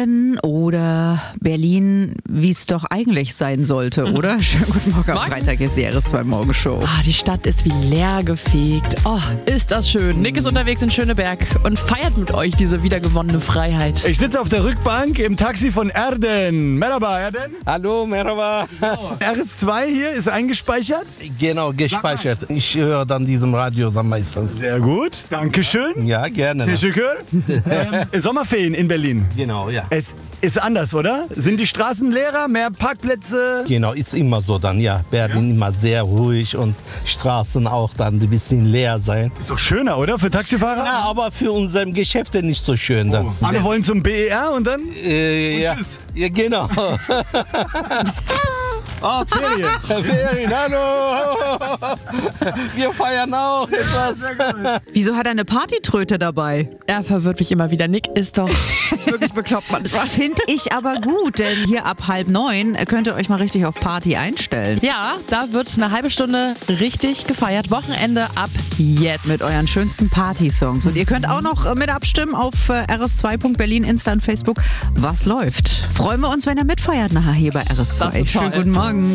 Berlin oder Berlin, wie es doch eigentlich sein sollte, oder? Schönen guten Morgen. Am Freitag ist die RS2 Morgenshow. Die Stadt ist wie leer gefegt. Oh, ist das schön. Nick ist unterwegs in Schöneberg und feiert mit euch diese wiedergewonnene Freiheit. Ich sitze auf der Rückbank im Taxi von Erden. Merhaba, Erden. Hallo, merhaba. RS2 hier ist eingespeichert? Genau, gespeichert. Ich höre dann diesem Radio dann meistens. Sehr gut, Dankeschön. Ja, gerne. Teşekkür. Sommerferien in Berlin. Genau, ja. Es ist anders, oder? Sind die Straßen leerer, mehr Parkplätze? Genau, ist immer so dann, ja. Berlin immer sehr ruhig und Straßen auch dann ein bisschen leer sein. Ist doch schöner, oder? Für Taxifahrer? Ja, aber für unsere Geschäfte nicht so schön dann. Alle wollen zum BER und dann? Ja. Tschüss. Ja, genau. Oh, Ferien. Ferien, hallo. Wir feiern auch etwas. Wieso hat er eine Partytröte dabei? Er verwirrt mich immer wieder. Nick ist doch wirklich bekloppt manchmal. Finde ich aber gut, denn hier ab 8:30 könnt ihr euch mal richtig auf Party einstellen. Ja, da wird eine halbe Stunde richtig gefeiert. Wochenende ab jetzt. Mit euren schönsten Party-Songs. Und ihr könnt auch noch mit abstimmen auf rs2.berlin, Insta und Facebook. Was läuft? Freuen wir uns, wenn ihr mitfeiert nachher hier bei RS2. Das ist toll. Schönen guten Morgen.